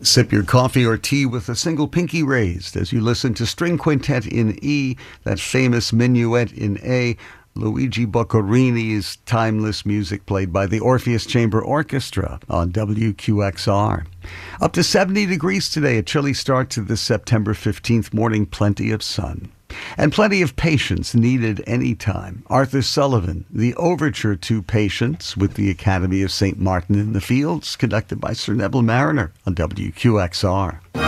Sip your coffee or tea with a single pinky raised as you listen to String Quintet in E, that famous minuet in A, Luigi Boccherini's timeless music played by the Orpheus Chamber Orchestra on WQXR. Up to 70 degrees today, a chilly start to this September 15th morning, plenty of sun. And plenty of patience needed anytime. Arthur Sullivan, the overture to Patience with the Academy of St. Martin in the Fields, conducted by Sir Neville Marriner on WQXR.